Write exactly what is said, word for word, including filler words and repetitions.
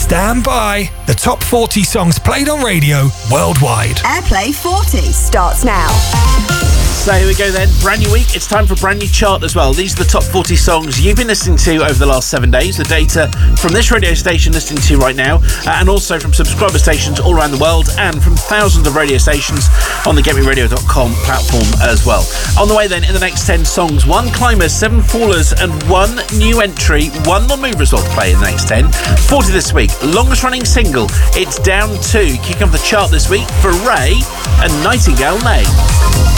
Stand by. The top forty songs played on radio worldwide. Airplay forty starts now. So here we go then, brand new week, it's time for a brand new chart as well. These are the top forty songs you've been listening to over the last seven days. The data from this radio station listening to right now, uh, and also from subscriber stations all around the world, and from thousands of radio stations on the get me radio dot com platform as well. On the way then, in the next ten songs, one climbers, seven fallers, and one new entry, one non-mover as well to play in the next ten. forty this week, longest running single, it's Down two, kicking off the chart this week for Ray and Nightingale Lane.